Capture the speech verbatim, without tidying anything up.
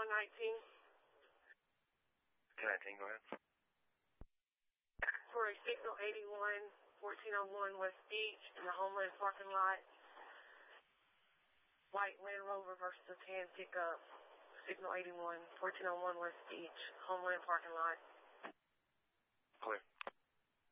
one nineteen. ten nineteen, go ahead. For a signal eighty-one, fourteen oh one West Beach in the Homeland parking lot. White Land Rover versus a tan pickup. Signal eighty-one, fourteen oh one West Beach, Homeland parking lot. Clear.